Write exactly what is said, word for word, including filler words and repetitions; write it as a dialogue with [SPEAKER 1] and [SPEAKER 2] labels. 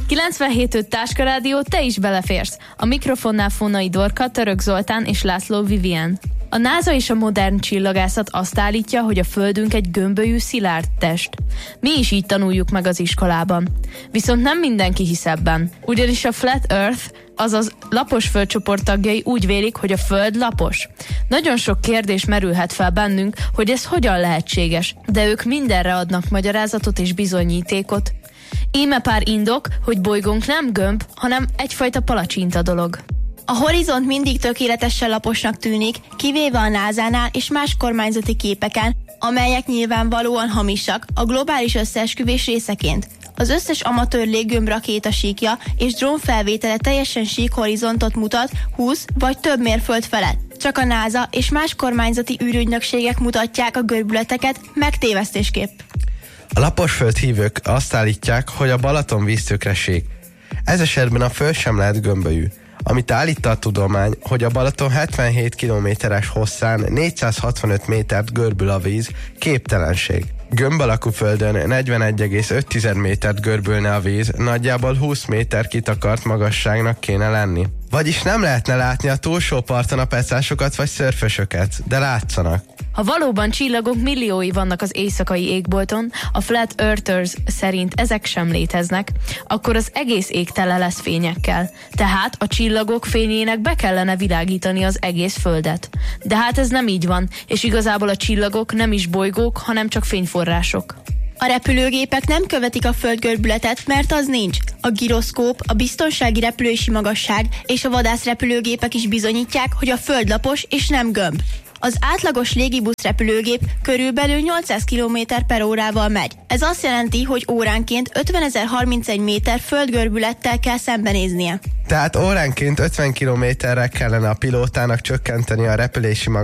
[SPEAKER 1] kilencvenhét öt Táskarádió, te is beleférsz. A mikrofonnál Fonai Dorka, Török Zoltán és László Vivien. A NASA és a modern csillagászat azt állítja, hogy a Földünk egy gömbölyű szilárd test. Mi is így tanuljuk meg az iskolában. Viszont nem mindenki hisz ebben. Ugyanis a Flat Earth, azaz lapos földcsoport tagjai úgy vélik, hogy a Föld lapos. Nagyon sok kérdés merülhet fel bennünk, hogy ez hogyan lehetséges, de ők mindenre adnak magyarázatot és bizonyítékot. Íme pár indok, hogy bolygónk nem gömb, hanem egyfajta palacsinta dolog.
[SPEAKER 2] A horizont mindig tökéletesen laposnak tűnik, kivéve a názánál és más kormányzati képeken, amelyek nyilvánvalóan hamisak, a globális összeesküvés részeként. Az összes amatőr léggömb rakéta síkja és drónfelvétele teljesen sík horizontot mutat húsz vagy több mérföld felett. Csak a NASA és más kormányzati űrügynökségek mutatják a görbületeket megtévesztésképp.
[SPEAKER 3] A laposföld hívők azt állítják, hogy a Balaton víztőkre sík. Ez esetben a Föld sem lehet gömbölyű. Amit állít a tudomány, hogy a Balaton hetvenhét kilométeres hosszán négyszázhatvanöt métert görbül a víz, képtelenség. Gömb alakú földön negyvenegy egész öt métert görbülne a víz, nagyjából húsz méter kitakart magasságnak kéne lenni. Vagyis nem lehetne látni a túlsó parton a pecásokat vagy szörfösöket, de látszanak.
[SPEAKER 1] Ha valóban csillagok milliói vannak az éjszakai égbolton, a Flat Earthers szerint ezek sem léteznek, akkor az egész ég tele lesz fényekkel. Tehát a csillagok fényének be kellene világítani az egész Földet. De hát ez nem így van, és igazából a csillagok nem is bolygók, hanem csak fényforrások.
[SPEAKER 2] A repülőgépek nem követik a földgörbületet, mert az nincs. A giroszkóp, a biztonsági repülési magasság és a vadászrepülőgépek is bizonyítják, hogy a Föld lapos és nem gömb. Az átlagos légibusz repülőgép körülbelül nyolcszáz kilométer per órával megy. Ez azt jelenti, hogy óránként ötvenezer harmincegy méter földgörbülettel kell szembenéznie.
[SPEAKER 3] Tehát óránként ötven kilométerre kellene a pilótának csökkenteni a repülési magasságot.